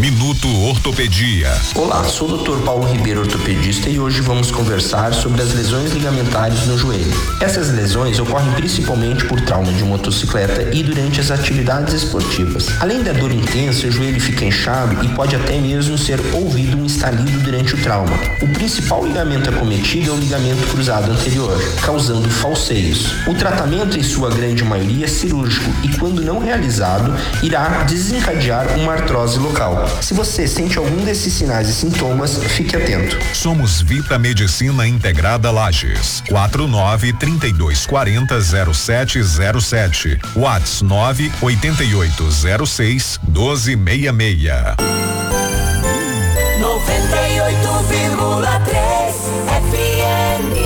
Minuto Ortopedia. Olá, sou o Dr. Paulo Ribeiro, ortopedista, e hoje vamos conversar sobre as lesões ligamentares no joelho. Essas lesões ocorrem principalmente por trauma de motocicleta e durante as atividades esportivas. Além da dor intensa, o joelho fica inchado e pode até mesmo ser ouvido um estalido durante o trauma. O principal ligamento acometido é o ligamento cruzado anterior, causando falseios. O tratamento, em sua grande maioria, é cirúrgico e, quando não realizado, irá desencadear uma artrose local. Se você sente algum desses sinais e sintomas, fique atento. Somos Vita Medicina Integrada Lages. 49-3240-0707. WhatsApp 98806-1266. 98,3 FM.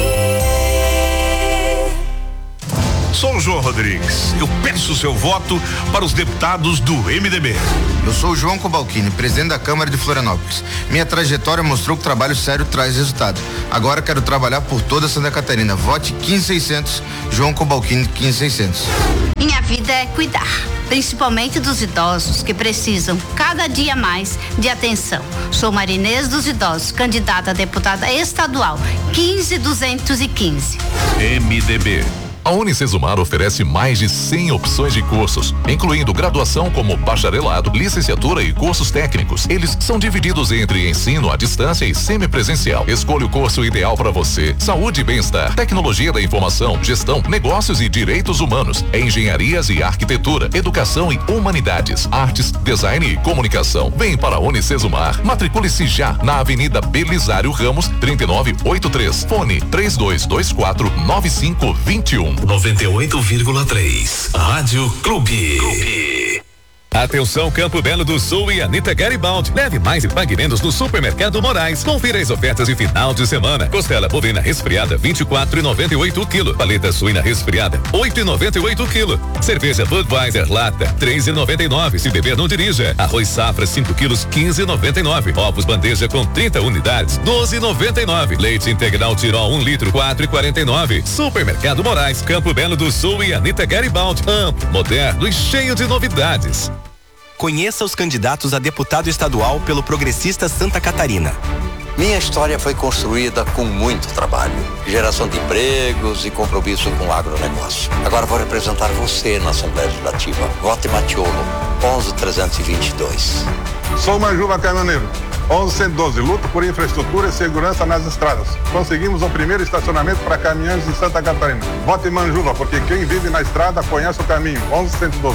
Sou João Rodrigues. Eu peço seu voto para os deputados do MDB. Eu sou o João Cobalcini, presidente da Câmara de Florianópolis. Minha trajetória mostrou que trabalho sério traz resultado. Agora quero trabalhar por toda Santa Catarina. Vote 15600, João Cobalcini 15600. Minha vida é cuidar, principalmente dos idosos que precisam cada dia mais de atenção. Sou Marinês dos Idosos, candidata a deputada estadual 15215. MDB. A Unicesumar oferece mais de 100 opções de cursos, incluindo graduação como bacharelado, licenciatura e cursos técnicos. Eles são divididos entre ensino à distância e semipresencial. Escolha o curso ideal para você. Saúde e bem-estar, tecnologia da informação, gestão, negócios e direitos humanos, engenharias e arquitetura, educação e humanidades, artes, design e comunicação. Vem para a Unicesumar. Matricule-se já na Avenida Belisário Ramos, 3983. Fone 3224-9521. 98,3. Rádio Clube. Atenção Campo Belo do Sul e Anitta Garibaldi. Leve mais e pague menos no Supermercado Moraes. Confira as ofertas de final de semana. Costela bovina resfriada 24,98 kg. Paleta suína resfriada 8,98 kg. Cerveja Budweiser lata 3,99. Se beber não dirija. Arroz safra 5 quilos 15,99. Ovos bandeja com 30 unidades 12,99. Leite integral Tirol 1 litro 4,49. Supermercado Moraes, Campo Belo do Sul e Anitta Garibaldi. Amplo, moderno e cheio de novidades. Conheça os candidatos a deputado estadual pelo Progressista Santa Catarina. Minha história foi construída com muito trabalho, geração de empregos e compromisso com o agronegócio. Agora vou representar você na Assembleia Legislativa. Vote Matiolo, 11.322. Sou Manjuva Caminhoneiro, 11.112. Luto por infraestrutura e segurança nas estradas. Conseguimos o primeiro estacionamento para caminhões em Santa Catarina. Vote Manjuva, porque quem vive na estrada conhece o caminho. 11.112.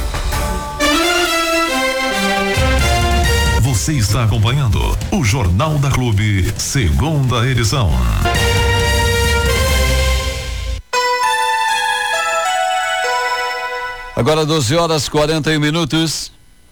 Você está acompanhando o Jornal da Clube, segunda edição. Agora 12h41.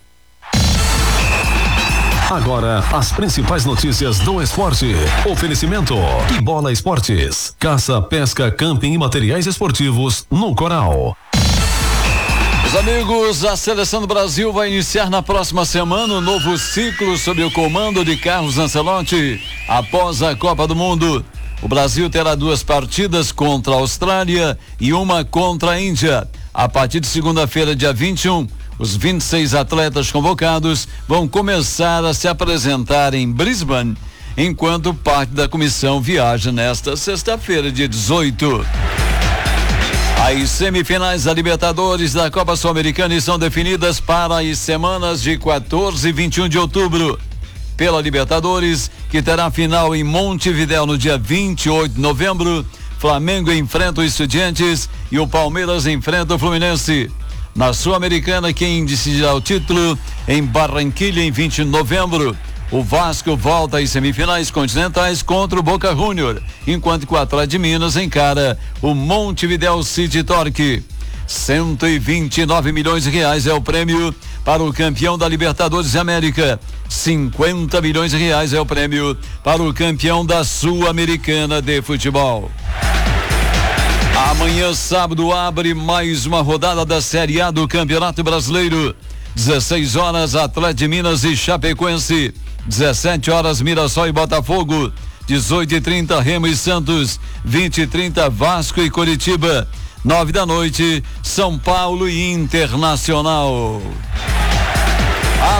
Agora, as principais notícias do esporte. Oferecimento Bola Esportes, caça, pesca, camping e materiais esportivos no Coral. Meus amigos, a Seleção do Brasil vai iniciar na próxima semana um novo ciclo sob o comando de Carlos Ancelotti. Após a Copa do Mundo, o Brasil terá 2 partidas contra a Austrália e uma contra a Índia. A partir de segunda-feira, dia 21, os 26 atletas convocados vão começar a se apresentar em Brisbane, enquanto parte da comissão viaja nesta sexta-feira, dia 18. As semifinais da Libertadores da Copa Sul-Americana estão definidas para as semanas de 14 e 21 de outubro. Pela Libertadores, que terá final em Montevidéu no dia 28 de novembro, Flamengo enfrenta o Estudiantes e o Palmeiras enfrenta o Fluminense. Na Sul-Americana, quem decidirá o título em Barranquilla em 20 de novembro. O Vasco volta às semifinais continentais contra o Boca Juniors, enquanto que o Atlético de Minas encara o Montevidéu City Torque. 129 milhões de reais é o prêmio para o campeão da Libertadores América. 50 milhões de reais é o prêmio para o campeão da Sul-Americana de futebol. Amanhã, sábado, abre mais uma rodada da Série A do Campeonato Brasileiro. 16 horas, Atlético de Minas e Chapecoense. 17 horas, Mirassol e Botafogo. 18h30, Remo e Santos. 20h30, Vasco e Coritiba. 9 da noite, São Paulo e Internacional. Abre hoje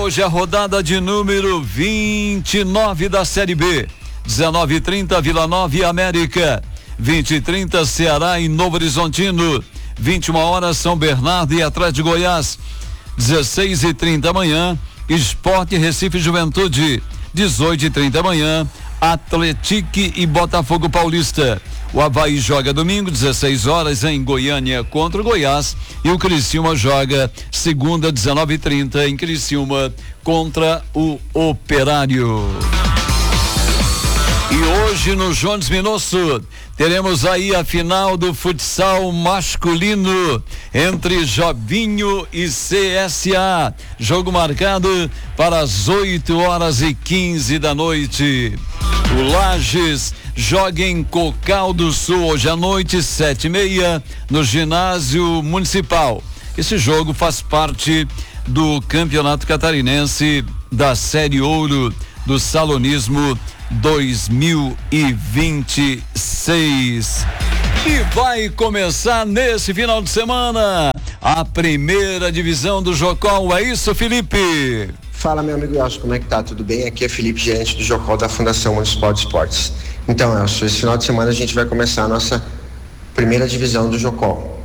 hoje é a rodada de número 29 da Série B. 19h30 Vila Nova e América. 20h30 Ceará e Novo Horizontino. 21h São Bernardo e Atlético de Goiás. 16h30 amanhã Sport Recife Juventude. 18h30 amanhã Atlético e Botafogo Paulista. O Avaí joga domingo 16h em Goiânia contra o Goiás e o Criciúma joga segunda 19h30 em Criciúma contra o Operário. E hoje no Jones Minosso teremos aí a final do futsal masculino entre Jobinho e CSA. Jogo marcado para as 8h15 da noite. O Lages joga em Cocal do Sul hoje à noite, 7h30, no ginásio municipal. Esse jogo faz parte do Campeonato Catarinense da Série Ouro do Salonismo 2026. E vai começar nesse final de semana a primeira divisão do Jocol. É isso, Felipe? Fala, meu amigo Elcio, como é que tá? Tudo bem? Aqui é Felipe, gerente do Jocol da Fundação Municipal de Esportes. Então, Elcio, esse final de semana a gente vai começar a nossa primeira divisão do Jocol.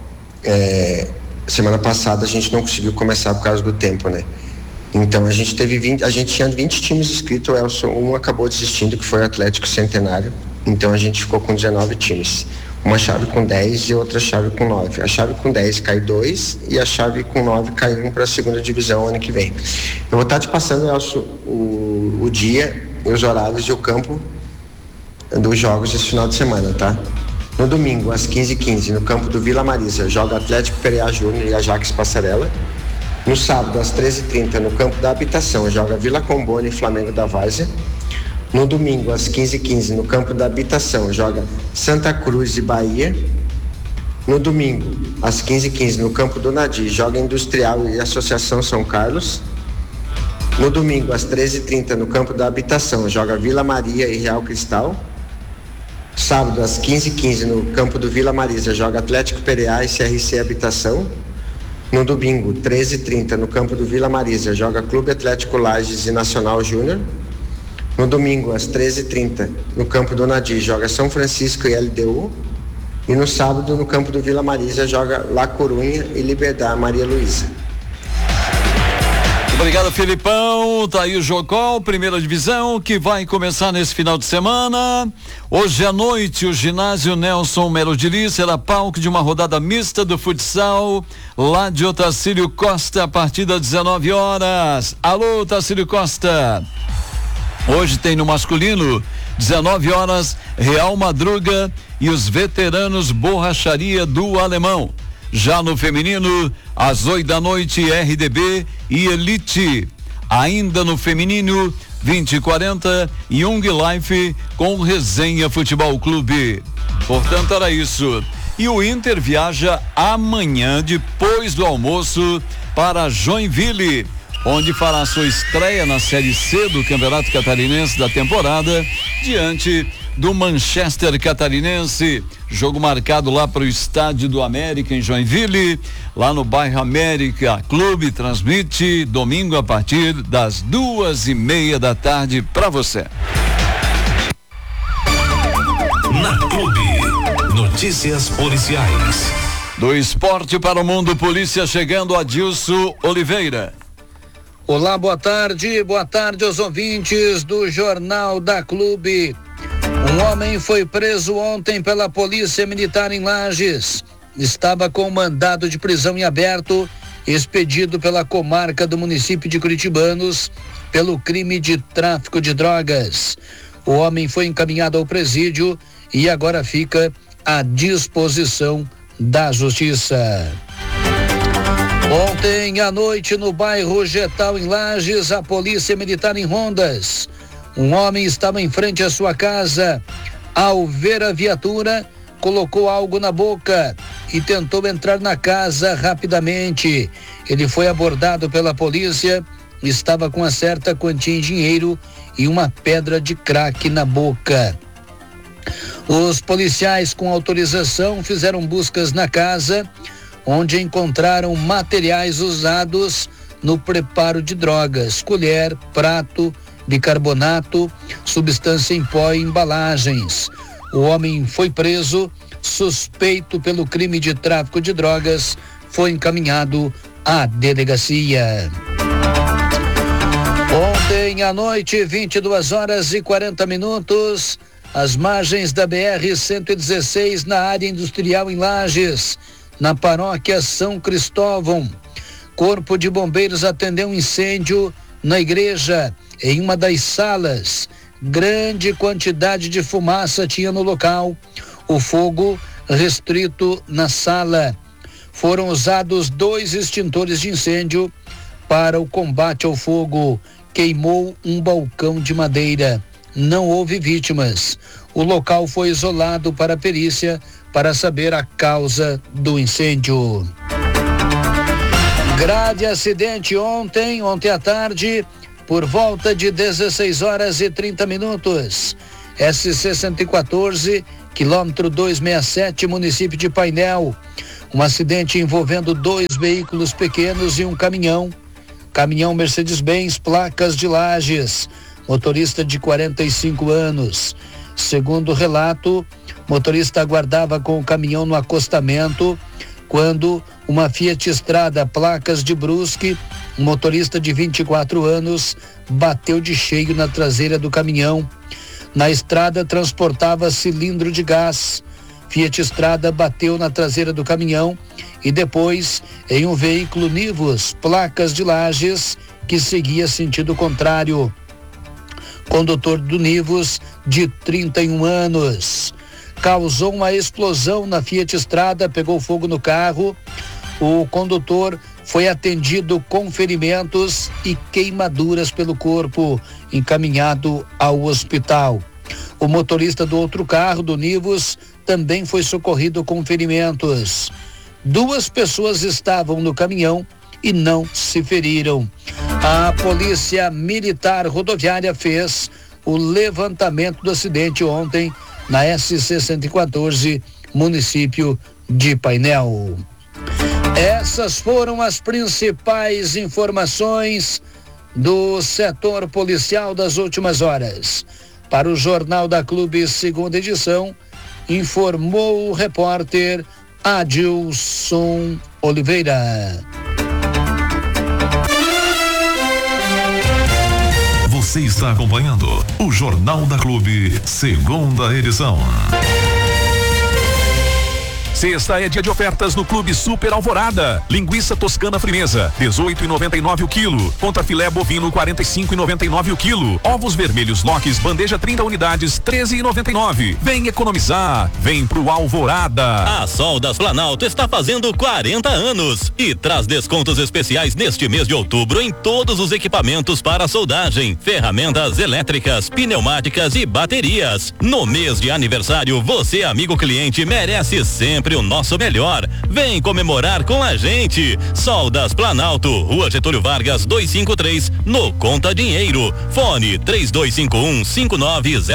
Semana passada a gente não conseguiu começar por causa do tempo, né? Então a gente tinha 20 times inscritos, o Elcio, um acabou desistindo, que foi o Atlético Centenário. Então a gente ficou com 19 times. Uma chave com 10 e outra chave com 9. A chave com 10 cai 2 e a chave com 9 cai 1 para a segunda divisão ano que vem. Eu vou estar te passando, Elcio, o dia, os horários e o campo dos jogos esse final de semana, tá? No domingo, às 15h15, no campo do Vila Marisa, joga Atlético Pereira Júnior e Ajax Passarela. No sábado, às 13h30, no campo da Habitação, joga Vila Combone e Flamengo da Várzea. No domingo, às 15h15, no campo da Habitação, joga Santa Cruz e Bahia. No domingo, às 15h15, no campo do Nadir, joga Industrial e Associação São Carlos. No domingo, às 13h30, no campo da Habitação, joga Vila Maria e Real Cristal. Sábado, às 15h15, no campo do Vila Marisa, joga Atlético Pereira e CRC Habitação. No domingo, 13h30, no campo do Vila Marisa, joga Clube Atlético Lages e Nacional Júnior. No domingo, às 13h30, no campo do Nadir, joga São Francisco e LDU. E no sábado, no campo do Vila Marisa, joga La Corunha e Liberdade Maria Luísa. Obrigado, Felipão. Tá aí o Jocol, primeira divisão, que vai começar nesse final de semana. Hoje à noite, o ginásio Nelson Melo de Lis será palco de uma rodada mista do futsal lá de Otacílio Costa, a partir das 19h. Alô, Otacílio Costa. Hoje tem no masculino, 19h, Real Madruga e os veteranos Borracharia do Alemão. Já no feminino, às 8 da noite, RDB e Elite. Ainda no feminino, 20h40, Young Life com Resenha Futebol Clube. Portanto, era isso. E o Inter viaja amanhã, depois do almoço, para Joinville, onde fará sua estreia na Série C do Campeonato Catarinense da temporada, diante do Manchester Catarinense. Jogo marcado lá para o Estádio do América em Joinville, lá no bairro América. Clube transmite domingo a partir das 2:30 da tarde para você. Na Clube, notícias policiais. Do esporte para o mundo, polícia chegando, Adilson Oliveira. Olá, boa tarde aos ouvintes do Jornal da Clube. Um homem foi preso ontem pela Polícia Militar em Lages. Estava com mandado de prisão em aberto, expedido pela comarca do município de Curitibanos, pelo crime de tráfico de drogas. O homem foi encaminhado ao presídio e agora fica à disposição da Justiça. Ontem à noite, no bairro Getal, em Lages, a Polícia Militar em rondas. Um homem estava em frente à sua casa. Ao ver a viatura, colocou algo na boca e tentou entrar na casa rapidamente. Ele foi abordado pela polícia, estava com uma certa quantia em dinheiro e uma pedra de crack na boca. Os policiais, com autorização, fizeram buscas na casa, onde encontraram materiais usados no preparo de drogas, colher, prato, bicarbonato, substância em pó e embalagens. O homem foi preso, suspeito pelo crime de tráfico de drogas, foi encaminhado à delegacia. Ontem à noite, 22h40, às margens da BR-116, na área industrial em Lages, na paróquia São Cristóvão, Corpo de Bombeiros atendeu um incêndio na igreja, em uma das salas. Grande quantidade de fumaça tinha no local. O fogo restrito na sala. Foram usados 2 extintores de incêndio para o combate ao fogo. Queimou um balcão de madeira. Não houve vítimas. O local foi isolado para a perícia para saber a causa do incêndio. Grave acidente ontem à tarde, por volta de 16h30. SC-114, quilômetro 267, município de Painel. Um acidente envolvendo 2 veículos pequenos e um caminhão. Caminhão Mercedes-Benz, placas de Lages. Motorista de 45 anos. Segundo o relato, motorista aguardava com o caminhão no acostamento quando uma Fiat Strada, placas de Brusque, um motorista de 24 anos, bateu de cheio na traseira do caminhão. Na estrada transportava cilindro de gás. Fiat Strada bateu na traseira do caminhão e depois em um veículo Nivus, placas de Lages, que seguia sentido contrário. Condutor do Nivus, de 31 anos. Causou uma explosão na Fiat Strada, pegou fogo no carro. O condutor foi atendido com ferimentos e queimaduras pelo corpo, encaminhado ao hospital. O motorista do outro carro, do Nivus, também foi socorrido com ferimentos. 2 pessoas estavam no caminhão e não se feriram. A Polícia Militar Rodoviária fez o levantamento do acidente ontem na SC-114, município de Painel. Essas foram as principais informações do setor policial das últimas horas. Para o Jornal da Clube, segunda edição, informou o repórter Adilson Oliveira. Você está acompanhando o Jornal da Clube, segunda edição. Sexta é dia de ofertas no Clube Super Alvorada. Linguiça toscana frimeza, 18,99 o quilo. Contra filé bovino, 45,99 o quilo. Ovos vermelhos Locks, bandeja 30 unidades, 13,99. Vem economizar, vem pro Alvorada. A Soldas Planalto está fazendo 40 anos e traz descontos especiais neste mês de outubro em todos os equipamentos para soldagem, ferramentas elétricas, pneumáticas e baterias. No mês de aniversário, você, amigo cliente, merece sempre o nosso melhor. Vem comemorar com a gente. Soldas Planalto, Rua Getúlio Vargas 253, no Conta Dinheiro. Fone 3251-5900.